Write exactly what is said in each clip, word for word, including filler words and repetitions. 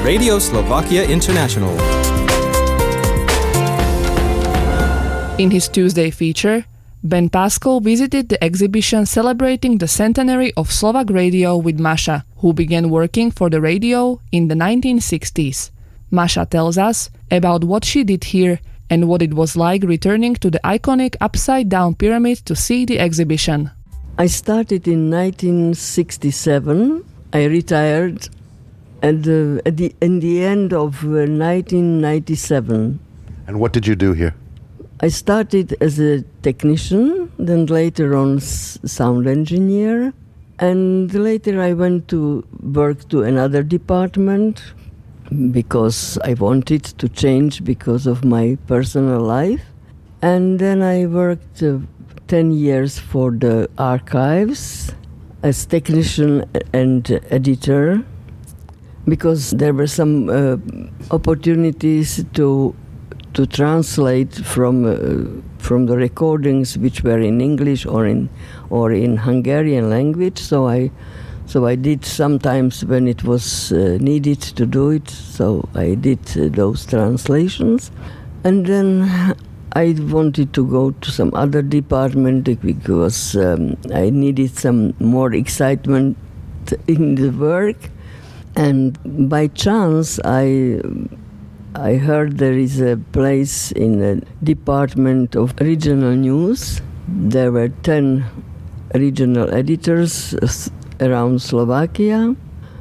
Radio Slovakia International. In his Tuesday feature, Ben Pascal visited the exhibition celebrating the centenary of Slovak radio with Masha, who began working for the radio in the nineteen sixties. Masha tells us about what she did here and what it was like returning to the iconic upside-down pyramid to see the exhibition. I started in nineteen sixty-seven. I retired at the, at the, in the end of uh, nineteen ninety-seven. And what did you do here? I started as a technician, then later on s- sound engineer, and later I went to work to another department because I wanted to change because of my personal life. And then I worked uh, ten years for the archives as technician and editor because there were some uh, opportunities to to translate from uh, from the recordings which were in English or in or in Hungarian language. So I so I did sometimes when it was uh, needed to do it. So I did uh, those translations, and then I wanted to go to some other department because um, I needed some more excitement in the work, and by chance I. I heard there is a place in the Department of Regional News. There were ten regional editors around Slovakia.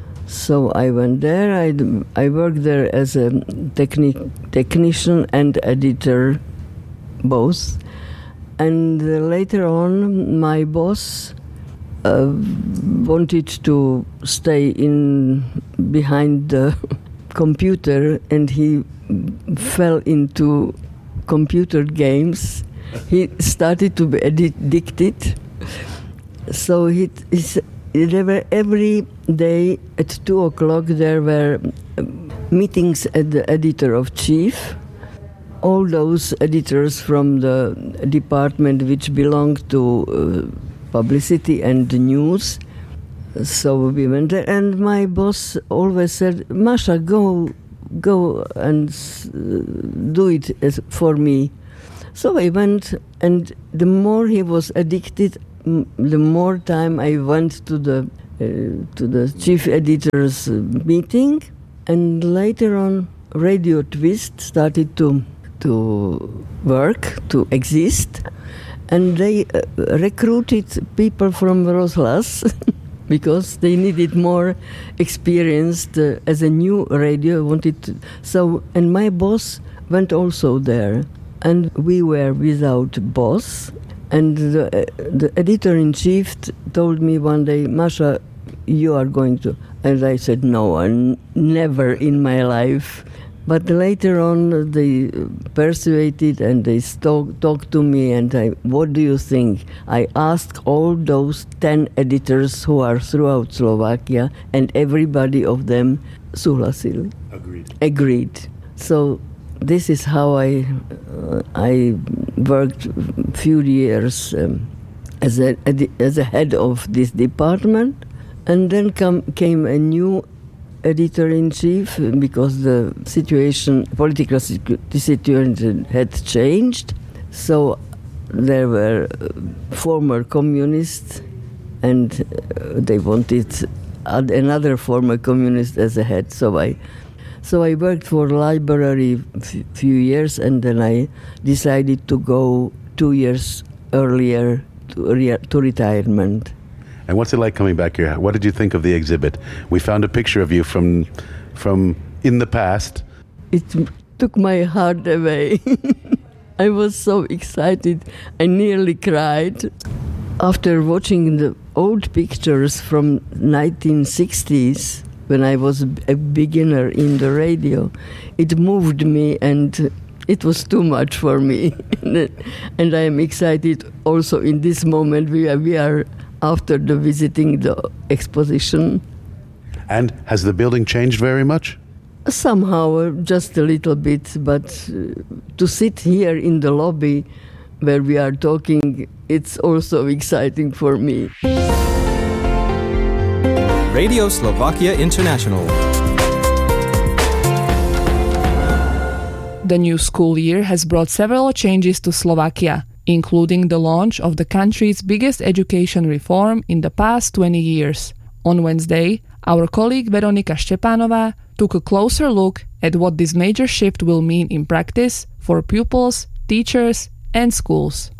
So I went there. I, I worked there as a techni- technician and editor, both. And uh, later on, my boss uh, wanted to stay in behind the computer, and he fell into computer games. He started to be addicted. So he, he there were every day at two o'clock there were meetings at the editor of chief. All those editors from the department which belonged to uh, publicity and news. So we went there, and my boss always said, Masha, go go and uh, do it as for me. So I went, and the more he was addicted, m- the more time I went to the uh, to the chief editor's meeting, and later on Radio Twist started to to work, to exist, and they uh, recruited people from Rozhlas because they needed more experienced uh, as a new radio. Wanted to, so, and my boss went also there, and we were without boss. And the, uh, the editor-in-chief t- told me one day, Masha, you are going to. And I said, no, n- never in my life. But later on, they persuaded and they talk, talked to me, and I, what do you think? I asked all those ten editors who are throughout Slovakia, and everybody of them súhlasili. Agreed. Agreed. So this is how I uh, I worked a few years um, as a as a head of this department, and then come, came a new editor-in-chief because the situation, political situation had changed. So there were former communists, and they wanted another former communist as a head. So I, so I worked for library a few years, and then I decided to go two years earlier to, re- to retirement. And what's it like coming back here? What did you think of the exhibit? We found a picture of you from from in the past. It took my heart away. I was so excited. I nearly cried. After watching the old pictures from nineteen sixties, when I was a beginner in the radio, it moved me, and it was too much for me. And I am excited also in this moment. We are, we are after the visiting the exposition. And has the building changed very much? Somehow, uh, just a little bit, but uh, to sit here in the lobby where we are talking, it's also exciting for me. Radio Slovakia International. The new school year has brought several changes to Slovakia, including the launch of the country's biggest education reform in the past twenty years. On Wednesday, our colleague Veronika Štepanová took a closer look at what this major shift will mean in practice for pupils, teachers, and schools.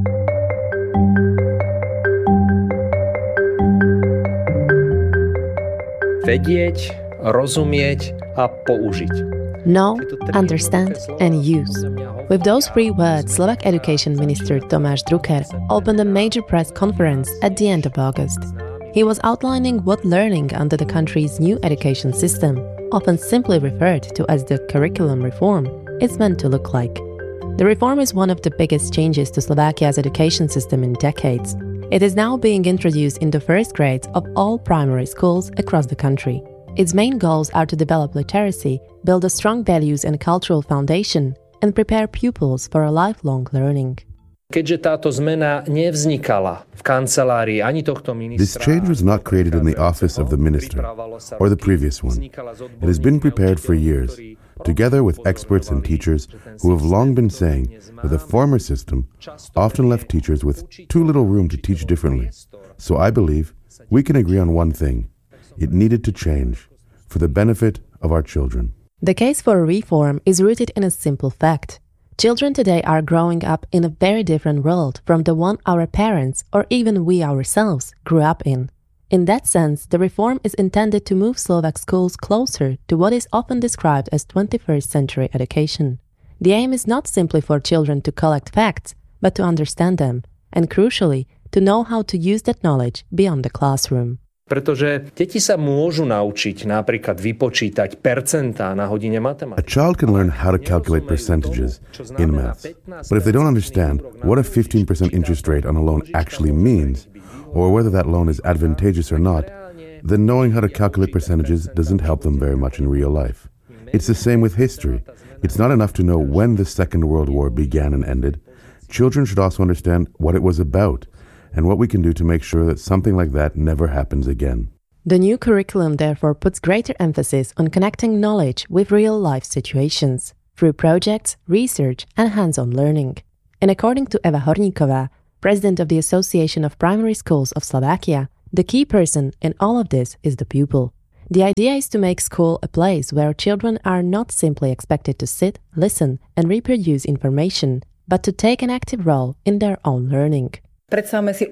Vedieť, rozumieť a použiť. Know, understand, and use. With those three words, Slovak Education Minister Tomáš Drucker opened a major press conference at the end of August. He was outlining what learning under the country's new education system, often simply referred to as the curriculum reform, is meant to look like. The reform is one of the biggest changes to Slovakia's education system in decades. It is now being introduced in the first grades of all primary schools across the country. Its main goals are to develop literacy, build a strong values and cultural foundation, and prepare pupils for a lifelong learning. Keďže táto zmena nevznikala v kancelárii ani tohto ministra. This change was not created in the office of the minister or the previous one. It has been prepared for years, together with experts and teachers who have long been saying that the former system often left teachers with too little room to teach differently. So I believe we can agree on one thing. It needed to change for the benefit of our children. The case for reform is rooted in a simple fact. Children today are growing up in a very different world from the one our parents or even we ourselves grew up in. In that sense, the reform is intended to move Slovak schools closer to what is often described as twenty-first century education. The aim is not simply for children to collect facts, but to understand them, and crucially, to know how to use that knowledge beyond the classroom. Pretože deti sa môžu naučiť napríklad vypočítať percentá na hodine matematiky. A child can learn how to calculate percentages in maths, but if they don't understand what a fifteen percent interest rate on a loan actually means, or whether that loan is advantageous or not, then knowing how to calculate percentages doesn't help them very much in real life. It's the same with history. It's not enough to know when the Second World War began and ended. Children should also understand what it was about, and what we can do to make sure that something like that never happens again. The new curriculum therefore puts greater emphasis on connecting knowledge with real-life situations through projects, research, and hands-on learning. And according to Eva Horníková, president of the Association of Primary Schools of Slovakia, the key person in all of this is the pupil. The idea is to make school a place where children are not simply expected to sit, listen, and reproduce information, but to take an active role in their own learning. Today's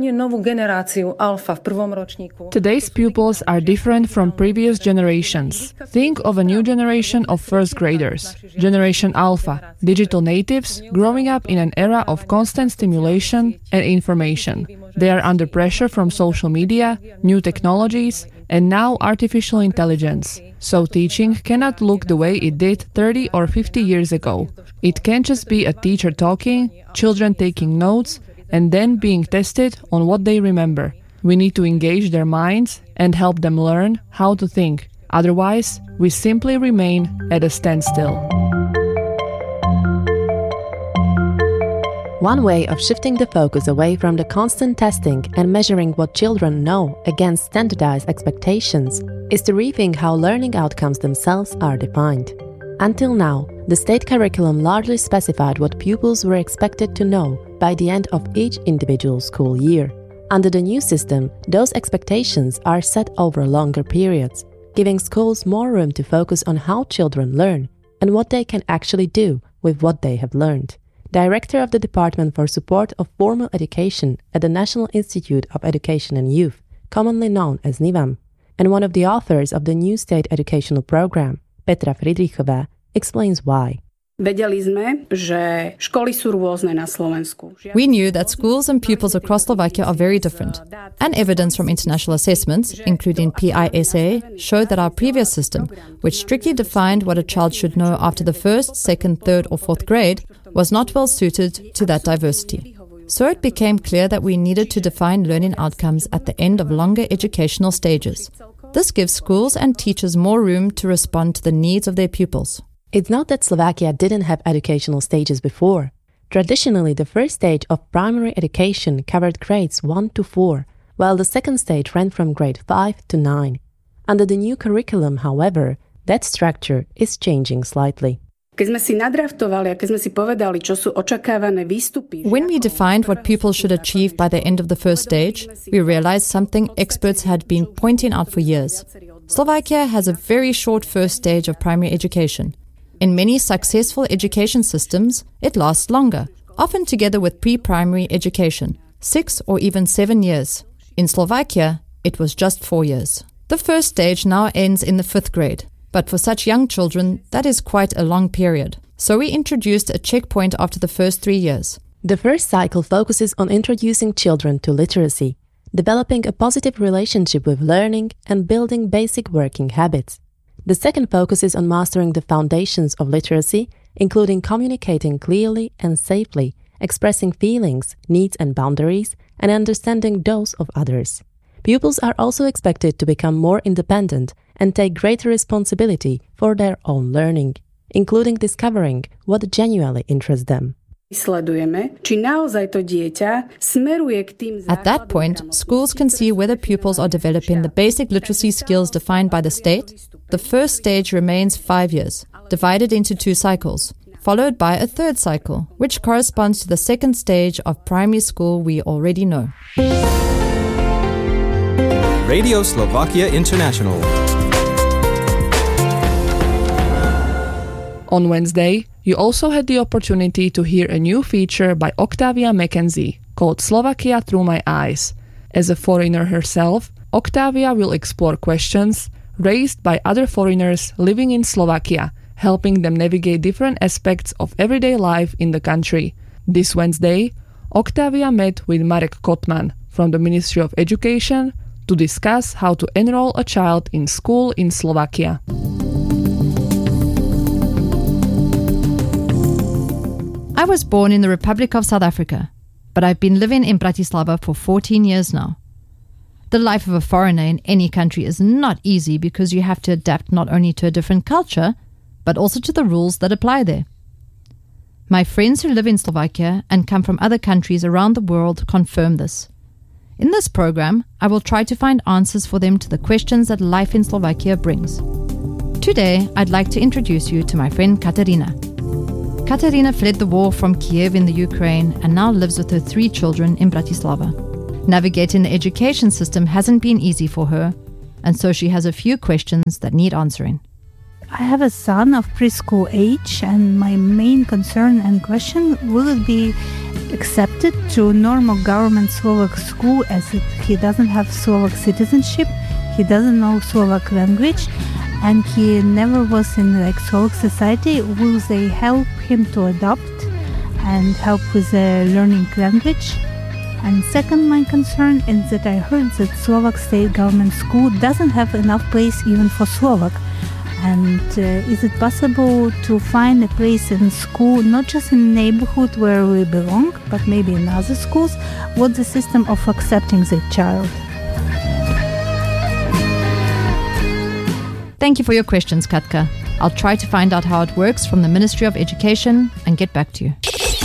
pupils are different from previous generations. Think of a new generation of first graders, Generation Alpha, digital natives growing up in an era of constant stimulation and information. They are under pressure from social media, new technologies, and now artificial intelligence. So teaching cannot look the way it did thirty or fifty years ago. It can't just be a teacher talking, children taking notes, and then being tested on what they remember. We need to engage their minds and help them learn how to think. Otherwise, we simply remain at a standstill. One way of shifting the focus away from the constant testing and measuring what children know against standardized expectations is to rethink how learning outcomes themselves are defined. Until now, the state curriculum largely specified what pupils were expected to know by the end of each individual school year. Under the new system, those expectations are set over longer periods, giving schools more room to focus on how children learn and what they can actually do with what they have learned. Director of the Department for Support of Formal Education at the National Institute of Education and Youth, commonly known as NIVAM, and one of the authors of the new state educational program, Petra Friedrichová, explains why. We knew that schools and pupils across Slovakia are very different, and evidence from international assessments, including P I S A, showed that our previous system, which strictly defined what a child should know after the first, second, third or fourth grade, was not well suited to that diversity. So it became clear that we needed to define learning outcomes at the end of longer educational stages. This gives schools and teachers more room to respond to the needs of their pupils. It's not that Slovakia didn't have educational stages before. Traditionally, the first stage of primary education covered grades one to four, while the second stage ran from grade five to nine. Under the new curriculum, however, that structure is changing slightly. When we defined what pupils should achieve by the end of the first stage, we realized something experts had been pointing out for years. Slovakia has a very short first stage of primary education. In many successful education systems, it lasts longer, often together with pre-primary education, six or even seven years. In Slovakia, it was just four years. The first stage now ends in the fifth grade. But for such young children, that is quite a long period. So we introduced a checkpoint after the first three years. The first cycle focuses on introducing children to literacy, developing a positive relationship with learning and building basic working habits. The second focuses on mastering the foundations of literacy, including communicating clearly and safely, expressing feelings, needs and boundaries, and understanding those of others. Pupils are also expected to become more independent and take greater responsibility for their own learning, including discovering what genuinely interests them. At that point, schools can see whether pupils are developing the basic literacy skills defined by the state. The first stage remains five years, divided into two cycles, followed by a third cycle, which corresponds to the second stage of primary school we already know. Radio Slovakia International. On Wednesday, you also had the opportunity to hear a new feature by Octavia Mackenzie called Slovakia Through My Eyes. As a foreigner herself, Octavia will explore questions raised by other foreigners living in Slovakia, helping them navigate different aspects of everyday life in the country. This Wednesday, Octavia met with Marek Kotman from the Ministry of Education to discuss how to enroll a child in school in Slovakia. I was born in the Republic of South Africa, but I've been living in Bratislava for fourteen years now. The life of a foreigner in any country is not easy because you have to adapt not only to a different culture, but also to the rules that apply there. My friends who live in Slovakia and come from other countries around the world confirm this. In this program, I will try to find answers for them to the questions that life in Slovakia brings. Today, I'd like to introduce you to my friend Katerina. Katerina fled the war from Kiev in the Ukraine and now lives with her three children in Bratislava. Navigating the education system hasn't been easy for her, and so she has a few questions that need answering. I have a son of preschool age, and my main concern and question, will it be accepted to normal government Slovak school as it, he doesn't have Slovak citizenship, he doesn't know Slovak language, and he never was in like Slovak society. Will they help him to adopt and help with the learning language? And second, my concern is that I heard that Slovak state government school doesn't have enough place even for Slovak. And uh, is it possible to find a place in school, not just in the neighborhood where we belong, but maybe in other schools? What's the system of accepting the child? Thank you for your questions, Katka. I'll try to find out how it works from the Ministry of Education and get back to you.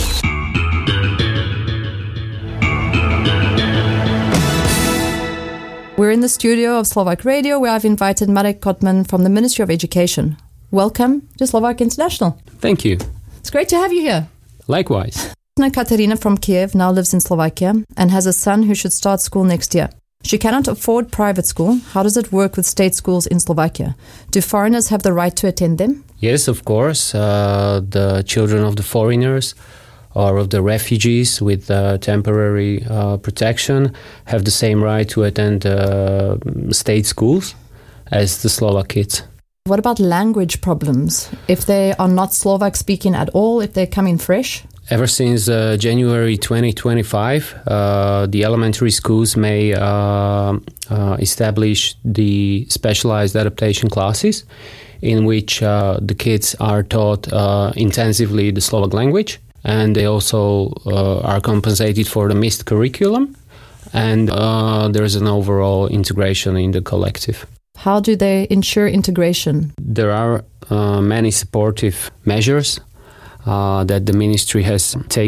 We're in the studio of Slovak Radio, where I've invited Marek Kotman from the Ministry of Education. Welcome to Slovak International. Thank you. It's great to have you here. Likewise. Katerina from Kiev now lives in Slovakia and has a son who should start school next year. She cannot afford private school. How does it work with state schools in Slovakia? Do foreigners have the right to attend them? Yes, of course. Uh, the children of the foreigners or of the refugees with uh, temporary uh, protection have the same right to attend uh, state schools as the Slovak kids. What about language problems? If they are not Slovak speaking at all, if they're coming fresh? Ever since uh, January twenty twenty-five, uh, the elementary schools may uh, uh, establish the specialized adaptation classes in which uh, the kids are taught uh, intensively the Slovak language. And they also uh, are compensated for the missed curriculum, and uh, there is an overall integration in the collective. How do they ensure integration? There are uh, many supportive measures uh, that the ministry has taken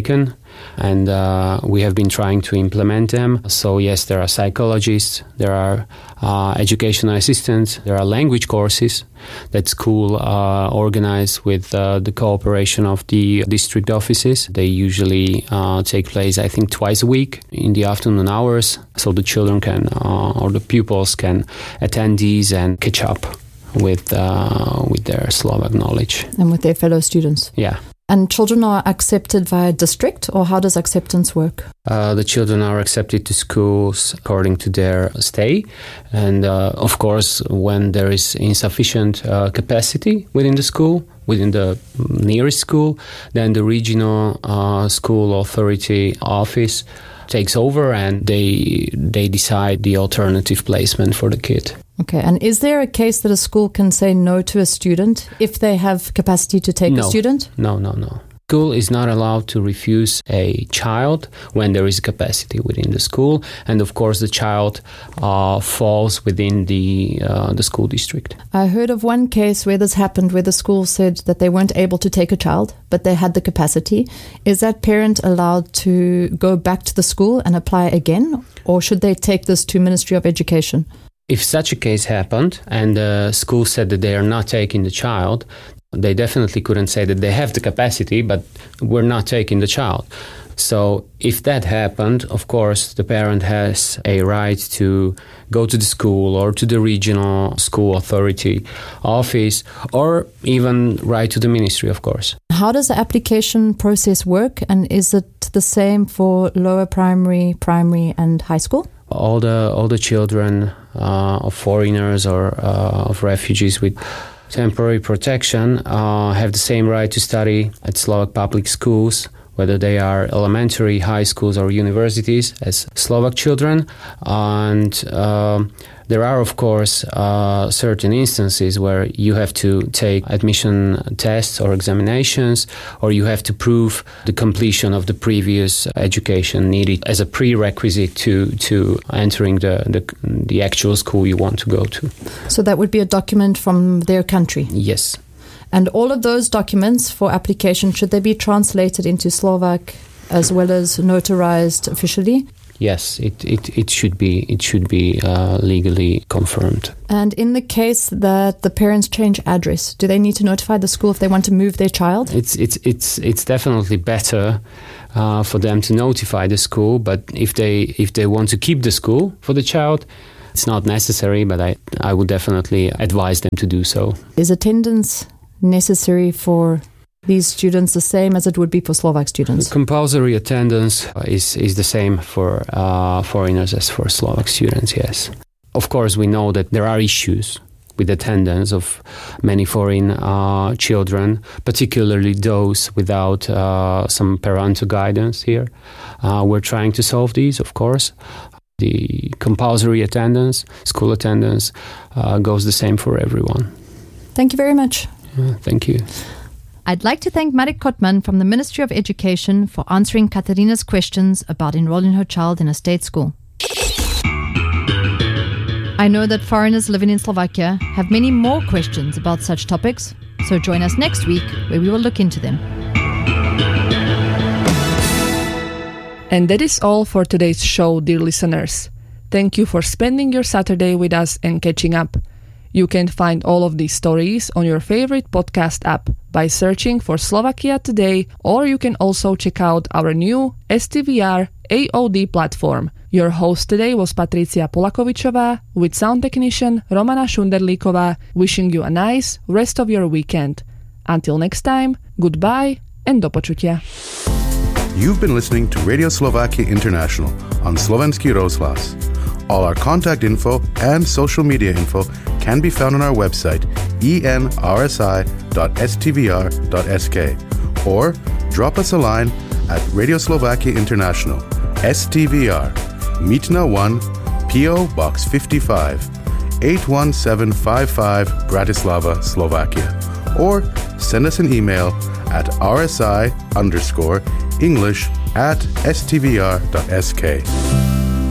and uh, we have been trying to implement them. So yes, there are psychologists, there are uh, educational assistants, there are language courses that school uh, organize with uh, the cooperation of the district offices. They usually uh, take place, I think, twice a week in the afternoon hours, so the children can, uh, or the pupils can attend these and catch up with uh, with their Slovak knowledge. And with their fellow students. Yeah. And children are accepted via district, or how does acceptance work? Uh, the children are accepted to schools according to their stay. And uh, of course, when there is insufficient uh, capacity within the school, within the nearest school, then the regional uh, school authority office takes over and they they decide the alternative placement for the kid. Okay, and is there a case that a school can say no to a student if they have capacity to take no. a student? No, no, no. School is not allowed to refuse a child when there is capacity within the school, and of course the child uh, falls within the uh, the school district. I heard of one case where this happened, where the school said that they weren't able to take a child, but they had the capacity. Is that parent allowed to go back to the school and apply again, or should they take this to Ministry of Education? If such a case happened and the school said that they are not taking the child, they definitely couldn't say that they have the capacity, but we're not taking the child. So if that happened, of course, the parent has a right to go to the school or to the regional school authority office, or even write to the ministry, of course. How does the application process work, and is it the same for lower primary, primary and high school? All the all the children uh, of foreigners or uh, of refugees with temporary protection uh, have the same right to study at Slovak public schools, whether they are elementary, high schools or universities, as Slovak children. And uh, there are, of course, uh, certain instances where you have to take admission tests or examinations, or you have to prove the completion of the previous education needed as a prerequisite to, to entering the, the, the actual school you want to go to. So that would be a document from their country? Yes. And all of those documents for application, should they be translated into Slovak as well as notarized officially? Yes, it, it, it should be it should be uh, legally confirmed. And in the case that the parents change address, do they need to notify the school if they want to move their child? It's it's it's it's definitely better uh, for them to notify the school. But if they if they want to keep the school for the child, it's not necessary. But I I would definitely advise them to do so. Is attendance necessary for these students the same as it would be for Slovak students? Compulsory attendance is, is the same for uh, foreigners as for Slovak students, yes. Of course, we know that there are issues with attendance of many foreign uh, children, particularly those without uh, some parental guidance here. Uh, we're trying to solve these, of course. The compulsory attendance, school attendance, uh, goes the same for everyone. Thank you very much. Uh, thank you. I'd like to thank Marek Kotman from the Ministry of Education for answering Katarina's questions about enrolling her child in a state school. I know that foreigners living in Slovakia have many more questions about such topics, so join us next week where we will look into them. And that is all for today's show, dear listeners. Thank you for spending your Saturday with us and catching up. You can find all of these stories on your favorite podcast app by searching for Slovakia Today, or you can also check out our new S T V R A O D platform. Your host today was Patricia Polakovičová with sound technician Romana Šunderlíková, wishing you a nice rest of your weekend. Until next time, goodbye and do počutia. You've been listening to Radio Slovakia International on Slovenský rozhlas. All our contact info and social media info can be found on our website e n r s i dot s t v r dot s k, or drop us a line at Radio Slovakia International, S T V R, Mítna one, P O Box fifty-five, eight one seven five five, Bratislava, Slovakia, or send us an email at rsi underscore English at s t v r dot s k.